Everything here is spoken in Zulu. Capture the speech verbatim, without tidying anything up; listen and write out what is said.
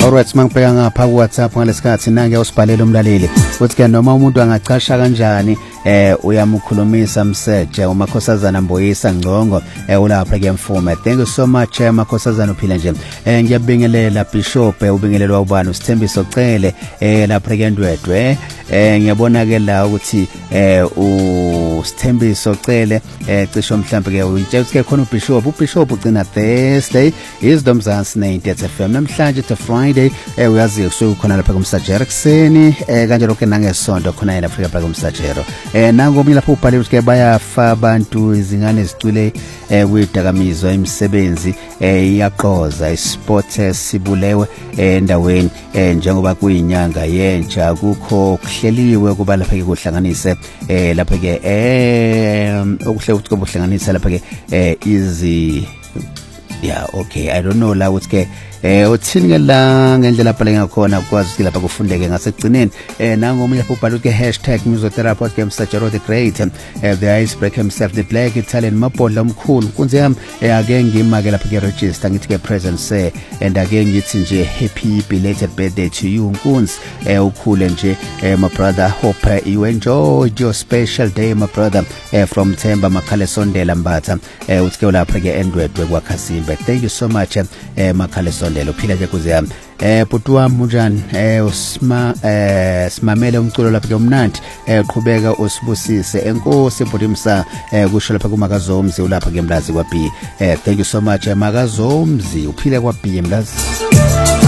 Alright, mangibheka ngapha ku WhatsApp ngalesikhathi nange usibhalele umlaleli uthi ke noma umuntu angachasha kanjani eh uyamukhulumisa mseje uMakhosazana Mboyisa Ngcongo eh ulapha ke Mfume. Thank you so much eh Makhosazana uphila nje. Eh ngiyabingelela Bishop eh ubingelelwa ubani uSithembiso Cele eh lapha ke Ndwedwe. Eh ngiyabona ke la ukuthi eh uSithembiso Cele eh cisho mhlambe ke uyitshela ukuthi ke khona uBishop uBishop ugcina Thursday is domzansi ninety F M namhlanje to Friday eh uyazi kusukhona lapha kumsajero kuseni eh kanjalo ke nangesonto khona yena Africa lapha kumsajero eh nango mina lapho ubhale ukuthi ke bayafa abantu izingane zicule eh kwidakamizwa imisebenzi eh iyaqoza isport sibulewe endaweni eh njengoba kuyinyanga yentsha kukho kuhleliwe kuba lapha ke kuhlanganise eh lapha ke eh okuhle ukuthi kuhlanganisa lapha ke eh izi yeah okay I don't know la ukuthi ke eh uthini ke la ngendlela phela ngakhona ukwazi ukuthi lapha kufundeke ngasekugcineni eh nangomunye lapho ubhala ukuthi hashtag #musictherapy game Msajero the great eh the icebreaker himself the black Italian mabhodla omkhulu kunze yami eh ake ngimake lapha ke register ngithi ke present say and ake ngithi nje happy belated birthday to you Nkunzi eh ukhule nje eh my brother hope you enjoyed your special day my brother eh from Themba Makhale Sondela Mbatha eh uthi ke lapha ke Endwedwe kwaKhasimbe. Thank you so much eh Makhale Sondela uphila ke kuze yami eh bhuti wami unjani eh usima eh simamele umculo lapha ke umnandi eh qhubeka usibusise enkosi bhuti Msa eh kusho lapha kuMakazomzi ulapha ke Mlazi kwa B eh thank you so much Makazomzi uphile kwa B Mlazi.